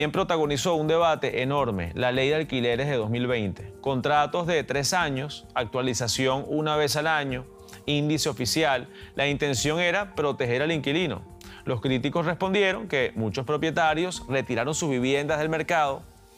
También protagonizó un debate enorme, la ley de alquileres de 2020. Contratos de 3 años, actualización una vez al año, índice oficial. La intención era proteger al inquilino. Los críticos respondieron que muchos propietarios retiraron sus viviendas del mercado